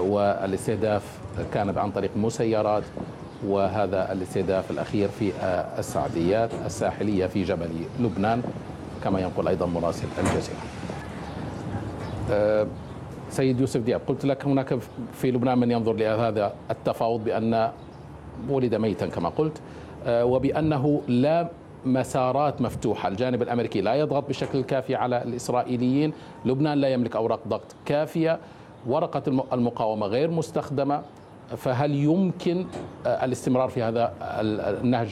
والاستهداف كان عن طريق مسيرات، وهذا الاستهداف الأخير في السعديات الساحلية في جبل لبنان كما ينقل أيضا مراسل الجزيرة. سيد يوسف دياب، قلت لك هناك في لبنان من ينظر لهذا التفاوض بأن ولد ميتا كما قلت، وبأنه لا مسارات مفتوحة. الجانب الأمريكي لا يضغط بشكل كافي على الإسرائيليين، لبنان لا يملك أوراق ضغط كافية، ورقة المقاومة غير مستخدمة، فهل يمكن الاستمرار في هذا النهج؟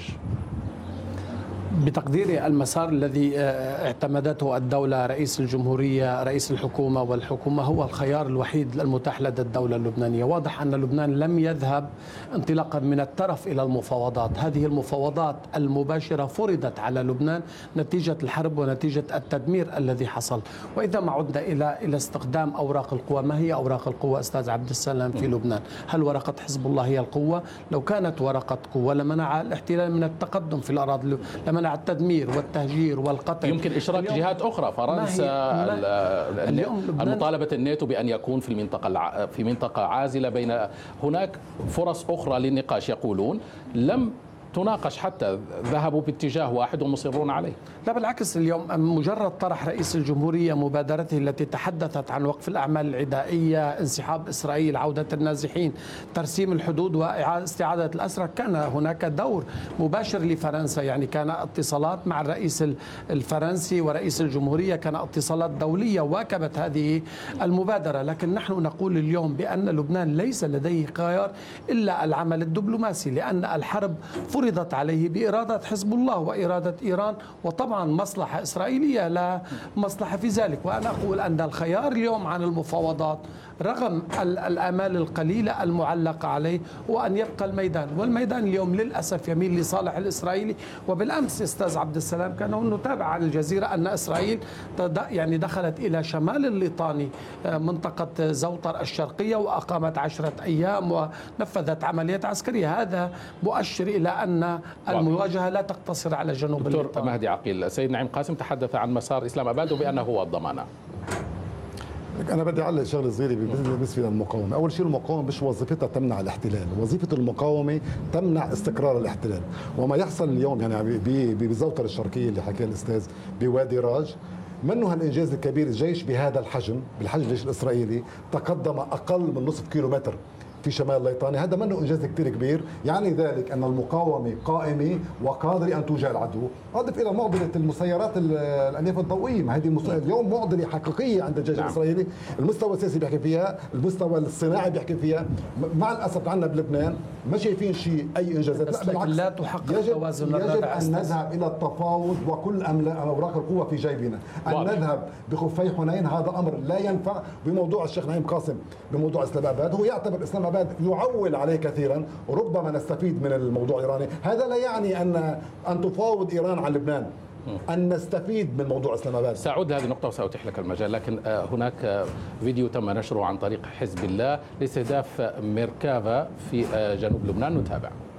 بتقديري المسار الذي اعتمدته الدولة، رئيس الجمهورية، رئيس الحكومة والحكومة، هو الخيار الوحيد المتاح لدى الدولة اللبنانية. واضح أن لبنان لم يذهب انطلاقا من الترف إلى المفاوضات. هذه المفاوضات المباشرة فرضت على لبنان نتيجة الحرب ونتيجة التدمير الذي حصل. وإذا ما عدنا إلى استخدام أوراق القوى، ما هي أوراق القوى أستاذ عبد السلام في لبنان؟ هل ورقة حزب الله هي القوة؟ لو كانت ورقة قوة لمنع الاحتلال من التقدم في الأراضي، لمنع التدمير والتهجير والقتل. يمكن إشراك جهات أخرى، فرنسا، المطالبة الناتو بأن يكون في منطقة عازلة. بين هناك فرص أخرى للنقاش يقولون لم تناقش، حتى ذهبوا باتجاه واحد ومصرون عليه. لا بالعكس، اليوم مجرد طرح رئيس الجمهورية مبادرته التي تحدثت عن وقف الأعمال العدائية، انسحاب إسرائيل، عودة النازحين، ترسيم الحدود واستعادة الأسرى، كان هناك دور مباشر لفرنسا. يعني كان اتصالات مع الرئيس الفرنسي ورئيس الجمهورية، كان اتصالات دولية واكبت هذه المبادرة. لكن نحن نقول اليوم بأن لبنان ليس لديه خيار إلا العمل الدبلوماسي، لأن الحرب فرضت عليه بإرادة حزب الله وإرادة إيران، وطبعا مصلحة إسرائيلية لا مصلحة في ذلك. وأنا أقول أن الخيار اليوم عن المفاوضات رغم الآمال القليلة المعلقة عليه هو أن يبقى الميدان، والميدان اليوم للأسف يميل لصالح الإسرائيلي. وبالأمس أستاذ عبد السلام كان نتابع على الجزيرة أن إسرائيل يعني دخلت إلى شمال الليطاني، منطقة زوطر الشرقية، وأقامت 10 أيام ونفذت عمليات عسكرية. هذا مؤشر إلى أن المواجهة لا تقتصر على جنوب الليطان. دكتور مهدي عقيل، السيد نعيم قاسم تحدث عن مسار إسلام أباد وبأنه هو الضمانة. أنا بدي أعلق شغلة صغيرة بالنسبة للمقاومة. أول شيء المقاومة مش وظيفتها تمنع الاحتلال، وظيفة المقاومة تمنع استقرار الاحتلال. وما يحصل اليوم يعني بزوطر الشرقية اللي حكاه الأستاذ، بوادي راج، منه هالإنجاز الكبير. الجيش بهذا الحجم، بالحجم الجيش الإسرائيلي تقدم أقل من نصف كيلومتر في شمال ليطاني. هذا منه إنجاز كتير كبير، يعني ذلك أن المقاومة قائمة وقادرة أن تواجه العدو. أضف إلى معضلة المسيرات الألياف الضوئية، ما هذه اليوم معضلة حقيقية عند الجيش الإسرائيلي. المستوى السياسي بيحكي فيها، المستوى الصناعي بيحكي فيها. مع الأسف عندنا بلبنان ما شايفين شيء أي إنجازات. لا بالعكس، لا تحقق توازن. يجب أن نذهب إلى التفاوض وكل أوراق القوة في جيبنا. أن نذهب بخفي حنين هذا أمر لا ينفع. بموضوع الشيخ نعيم قاسم بموضوع إسلام أباد، هو يعتبر إسلام أباد يعول عليه كثيرا، وربما نستفيد من الموضوع الإيراني. هذا لا يعني أن تفاوض إيران عن لبنان، أن نستفيد من موضوع إسلام أباد. سأعود هذه النقطة وسأتيح لك المجال، لكن هناك فيديو تم نشره عن طريق حزب الله لاستهداف ميركافا في جنوب لبنان، نتابع.